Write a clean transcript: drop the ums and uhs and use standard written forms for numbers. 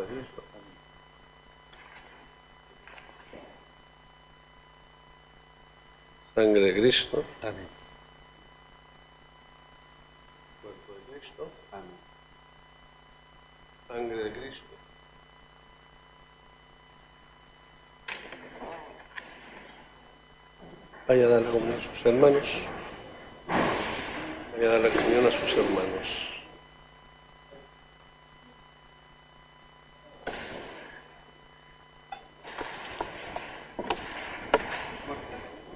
Cristo. Amén. Sangre de Cristo. Amén. Cuerpo de Cristo. Amén. Sangre de Cristo. Vaya a dar la comunión a sus hermanos. Vaya a dar la comunión a sus hermanos.